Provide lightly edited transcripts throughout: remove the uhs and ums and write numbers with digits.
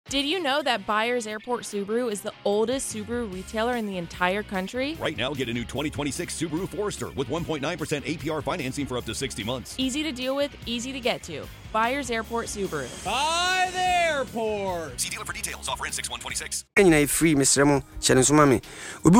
Did you know that Byers Airport Subaru is the oldest Subaru retailer in the entire country? Right now, get a new 2026 Subaru Forester with 1.9% APR financing for up to 60 months. Easy to deal with, easy to get to. Byers Airport Subaru. By the airport. See dealer for details. Offer in 6126. Any free, Mr. Remo, Channel Mami. Ubu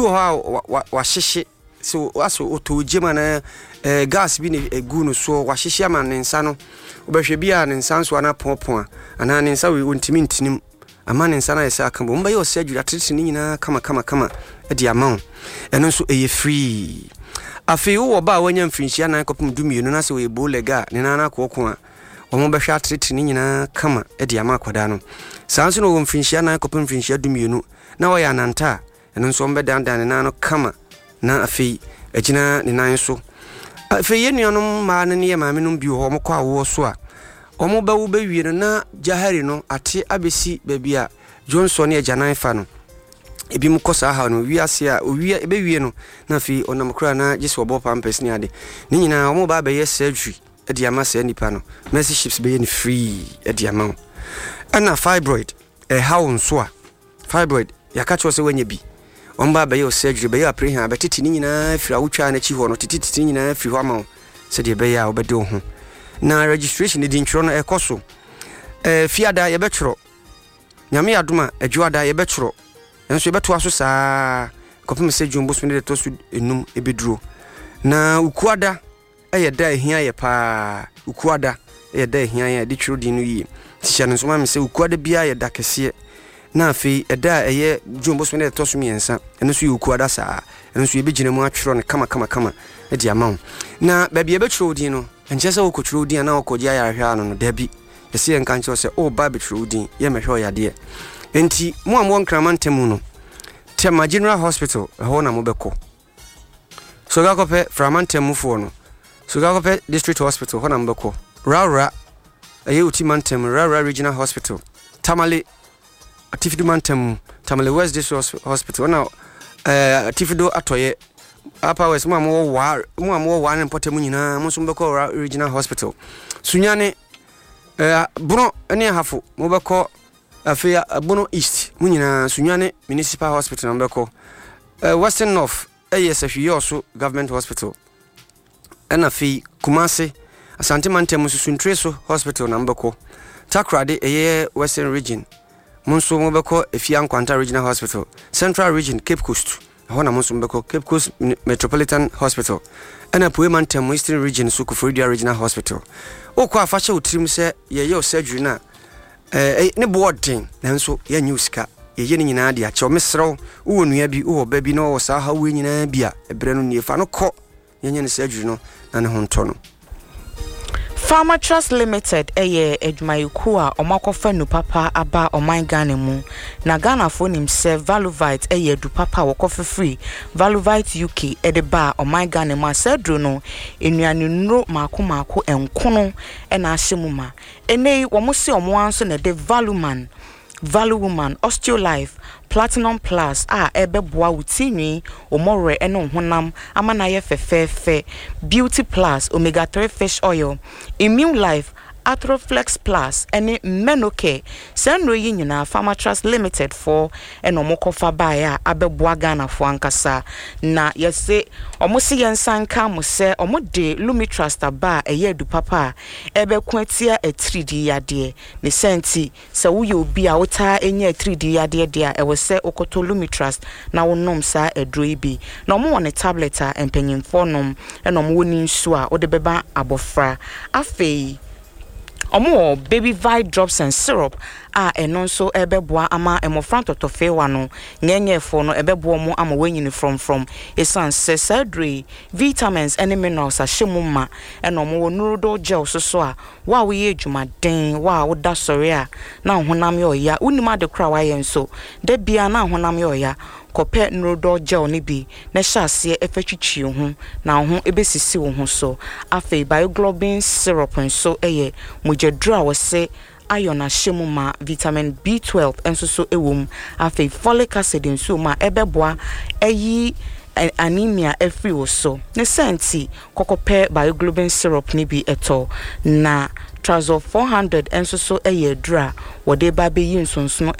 wa so aso oto jema na gas bi ne egu so wa hyehyɛ ma ne nsa no obɛhwɛ bia ne nsa so ana pɔpɔ ana ne nsa we ontimi ntinim ama ne nsa na yɛsɛ aka bo mbayɛ ɔsɛ adwira tete ne nyina kama ɛde ama ɛno nso ɛyɛ free afei wo ba wanya mfinhyia na kopum dumienu na sɛ we bo lega ne na akɔkɔ a ɔmo bɛhwɛ tete ne nyina kama ɛde ama akwada no saa nso no wo mfinhyia na kopum mfinhyia dumienu na wɔyɛ ananta ɛno nso ɔmbɛdandan ne na no kama na afei agina ne nan so afei yenuanom ma ne ne maame no bi ho mo kwa wo so a omo ba wo ba wie no na jahari no ate abesi baabi a Johnson e janan fa no ebi mu kosa ha no wiase a owie ebe wie no na afei onam kra na gyeso obo pampers ni ade ne nyina omo ba ba ye surgery e de ama sa nipa no mercy ships be ye free e de ama ana fibroid e ha wonso a fibroid yakacho se wanya bi omba ba ye surgery ba ye apreha ba titi ni nyina fira wotwa na chi ho no titi nyina firi ho ama se de ba ya obede ho na registration di ntworo no ekoso fiada ye betworo nyame adoma adwuada ye betworo enso ye beto aso saa kopem se jumbo so ne de to so enum ebeduro na ukuada eye da ehia ye pa ukuada eye da ehia ye de tworo di no yi tisha no so ma me se ukuada bia ye da kese na afi eda eye jumbo so ne de to so miensa enso ye ukuada saa enso ye begina mu atworo ne kama e di amawo na ba bia betworo di no enchese okotworo din na okogia ya hwa no dabi yesi enka nche se o ba betworo din ye mehwe ya de enti mo amwo nkramantemu no Tema General Hospital ho na mo beko so ga kope framantemu fo no so ga kope District Hospital ho na mo beko Raura aye utimantem Raura Regional Hospital Tamale Atifidu Mantem Tamale West District Hospital na Atifidu atoye Apa wes mo amwo wa ne potemu nyina mo so beko Regional Hospital Sunyane Bruno ene hafo mo beko afia Bono East munyina Sunyane Municipal Hospital mbeko Western North ASFU Government Hospital ena fi Kumase Asante Mantem Susuntreso Hospital mbeko Takrade Western Region munso mbeko Efia Nkwanta Regional Hospital Central Region Cape Coast hona munso mbeko Cape Coast Metropolitan Hospital ena Pue Mantem Eastern Region Sukufuridia Regional Hospital okwa afache utrim se ye surgery na ne boarding nanso ya newska ye ne nyina de ache o mesrew wo nua bi wo ba bi no wo sa ha wo nyina bi a ebre no niefa no kɔ ye ne surgery no na ne ho nto no Farmer Trust Limited eye edwumayeku a omakofa nu papa aba oman Ghana mu na Ghana fo nim se Valuvite eye du papa wokofa free Valuvite UK ede ba oman Ghana mu asedro no enuanu nro maako enkono na ahyemu ma enei wo mo se omo anso na de Value Woman Osteolife Platinum Plus ebeboa wutinwi omore eno honam amana ye fefefe Beauty Plus Omega 3 Fish Oil Immune Life Atroflex Plus ene Menocare senro yi nyina Farmer Trust Limited for eno mokofa baa abeboa Ghana fo ankasa na yese omosi yensanka mo se omode Lumitrust aba eye du papa ebeku atia 3D yade ne senti se wo ye obi a wota enya 3D yade dia e wose okoto Lumitrust na wonom sa edro ibi na omo wone tablet a empanyimfo nom eno mo woni nsu a ode beba abofra afei omo baby vi drops and syrup eno so ebeboa ama emofran totofewa no nyenyefo no ebeboa mo ama wenyini from essence surgery vitamins and minerals ahemu ma eno mo nurudo gel so a wa we adwumaden wa wo da sori a na honam ye oya unima de kra wa ye nso da bia na honam ye oya kope nurudo gel ni bi na hyase efetwitwi ho na ho ebesisi wo ho so afi bioglobin syrup nso eye mojedra wo se iron ahemu ma vitamin B12 enso so ewom afi folic acid nso ma ebeboa eyi anemia every wo so ne senti kokope bioglobin syrup ni bi eto na Trazol 400 enso so eye dra wode ba be yi nsonso